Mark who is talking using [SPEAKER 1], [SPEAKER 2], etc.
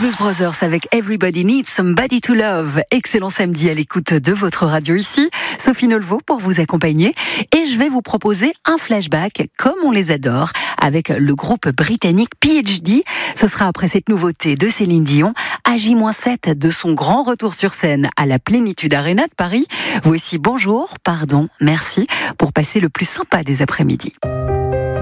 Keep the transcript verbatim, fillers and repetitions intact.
[SPEAKER 1] Blues Brothers avec Everybody Needs Somebody to Love. Excellent samedi à l'écoute de votre radio ici. Sophie Nolvo pour vous accompagner. Et je vais vous proposer un flashback comme on les adore avec le groupe britannique P H D. Ce sera après cette nouveauté de Céline Dion à J sept de son grand retour sur scène à la Plénitude Arena de Paris. Voici bonjour, pardon, merci pour passer le plus sympa des après-midi.